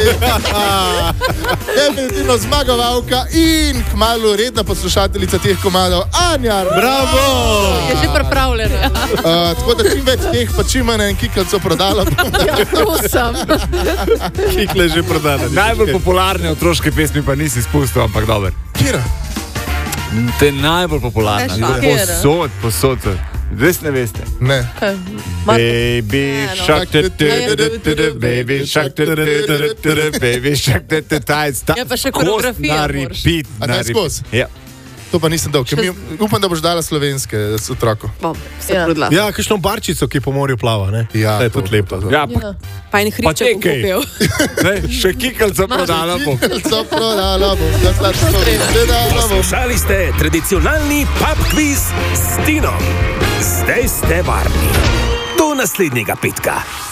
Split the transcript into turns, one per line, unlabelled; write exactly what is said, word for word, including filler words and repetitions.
Definitivno zmagovalka in kmalu redna poslušateljica teh komadov, Anja.
Bravo!
Je že pripravljena.
Uh, tako da čim več teh, pa čim manj en kikljco prodala.
Ja, prosim.
Kikle že prodala.
Najbolj popularne otroške pesmi pa nisi spustil, ampak dober.
Kira?
To je najbolj popularna.
Kaj,
Posod, posod. Res ne veste.
Ne.
Baby shark, baby shark, baby shark,
Ja, pa še koreografija
na
moraš.
repeat.
A
na
ne
repeat.
skozi?
Ja.
To pa nisem dal. Mi, upam, da boš dala slovenske s otrokom.
Bom, se
Ja.
trudila.
Ja, kakšno barčico, ki po morju plava, ne?
Ja,
to je
to,
tudi lepo.
to, to.
Ja, pa,
Ja.
Pa in
pa
hriče bom
čekaj.
kupil.
Ne, še kikalca prodala bom.
Kikljco prodala bom, da slač to prodala bom.
Poslušali ste tradicionalni pub quiz s Tinom. Zdaj ste varni. Do naslednjega petka.